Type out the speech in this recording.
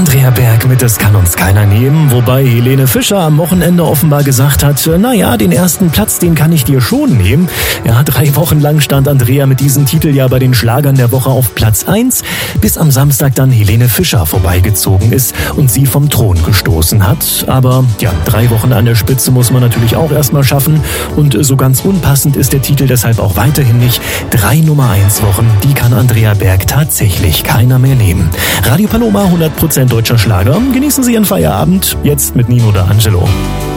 Andrea Berg mit "Das kann uns keiner nehmen", wobei Helene Fischer am Wochenende offenbar gesagt hat, naja, den ersten Platz, den kann ich dir schon nehmen. Ja, 3 Wochen lang stand Andrea mit diesem Titel ja bei den Schlagern der Woche auf Platz 1, bis am Samstag dann Helene Fischer vorbeigezogen ist und sie vom Thron gestoßen hat. Aber ja, 3 Wochen an der Spitze muss man natürlich auch erstmal schaffen und so ganz unpassend ist der Titel deshalb auch weiterhin nicht. 3 Nummer 1 Wochen, die kann Andrea Berg tatsächlich keiner mehr nehmen. Radio Paloma, 100% deutscher Schlager. Genießen Sie Ihren Feierabend, jetzt mit Nino D'Angelo.